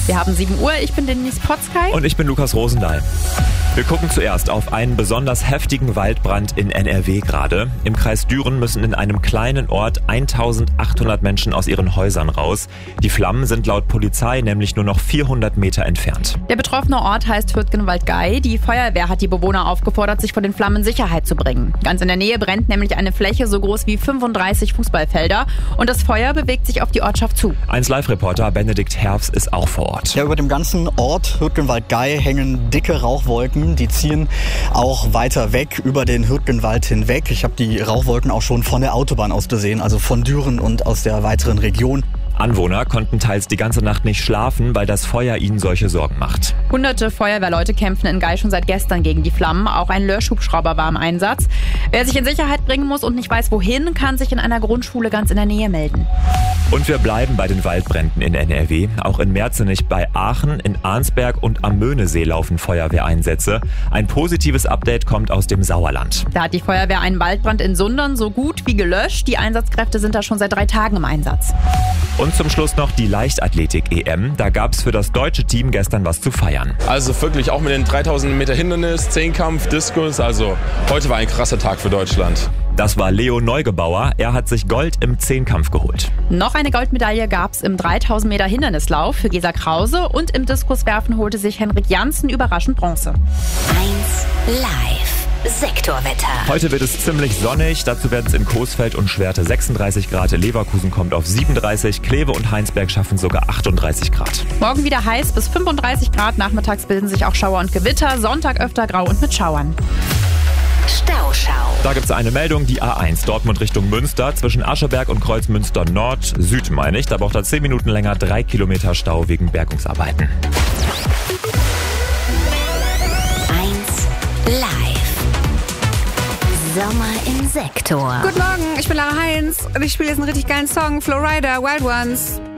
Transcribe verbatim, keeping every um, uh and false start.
Wir haben sieben Uhr, ich bin Denise Potzkei. Und ich bin Lukas Rosendahl. Wir gucken zuerst auf einen besonders heftigen Waldbrand in N R W gerade. Im Kreis Düren müssen in einem kleinen Ort eintausendachthundert Menschen aus ihren Häusern raus. Die Flammen sind laut Polizei nämlich nur noch vierhundert Meter entfernt. Der betroffene Ort heißt Hürtgenwald-Gei. Die Feuerwehr hat die Bewohner aufgefordert, sich vor den Flammen in Sicherheit zu bringen. Ganz in der Nähe brennt nämlich eine Fläche so groß wie fünfunddreißig Fußballfelder. Und das Feuer bewegt sich auf die Ortschaft zu. eins Live-Reporter Benedikt Herfs ist auch vor Ort. Ja, über dem ganzen Ort Hürtgenwald-Gei hängen dicke Rauchwolken. Die ziehen auch weiter weg, über den Hürtgenwald hinweg. Ich habe die Rauchwolken auch schon von der Autobahn aus gesehen, also von Düren und aus der weiteren Region. Anwohner konnten teils die ganze Nacht nicht schlafen, weil das Feuer ihnen solche Sorgen macht. Hunderte Feuerwehrleute kämpfen in Gei schon seit gestern gegen die Flammen. Auch ein Löschhubschrauber war im Einsatz. Wer sich in Sicherheit bringen muss und nicht weiß wohin, kann sich in einer Grundschule ganz in der Nähe melden. Und wir bleiben bei den Waldbränden in N R W. Auch in Merzenich bei Aachen, in Arnsberg und am Möhnesee laufen Feuerwehreinsätze. Ein positives Update kommt aus dem Sauerland. Da hat die Feuerwehr einen Waldbrand in Sundern so gut wie gelöscht. Die Einsatzkräfte sind da schon seit drei Tagen im Einsatz. Und zum Schluss noch die Leichtathletik-E M. Da gab es für das deutsche Team gestern was zu feiern. Also wirklich auch mit den dreitausend Meter Hindernis, Zehnkampf, Diskus. Also heute war ein krasser Tag für Deutschland. Das war Leo Neugebauer. Er hat sich Gold im Zehnkampf geholt. Noch eine Goldmedaille gab's im dreitausend Meter Hindernislauf für Gesa Krause. Und im Diskuswerfen holte sich Henrik Janssen überraschend Bronze. eins Live. Sektorwetter. Heute wird es ziemlich sonnig, dazu werden es in Coesfeld und Schwerte sechsunddreißig Grad, Leverkusen kommt auf siebenunddreißig, Kleve und Heinsberg schaffen sogar achtunddreißig Grad. Morgen wieder heiß bis fünfunddreißig Grad, nachmittags bilden sich auch Schauer und Gewitter, Sonntag öfter grau und mit Schauern. Stauschau. Da gibt es eine Meldung, die A eins, Dortmund Richtung Münster, zwischen Ascheberg und Kreuzmünster Nord, Süd meine ich, da braucht er zehn Minuten länger, drei Kilometer Stau wegen Bergungsarbeiten. eins Live. Sommer im Sektor. Guten Morgen, ich bin Lara Heinz und ich spiele jetzt einen richtig geilen Song, Flowrider, Wild Ones.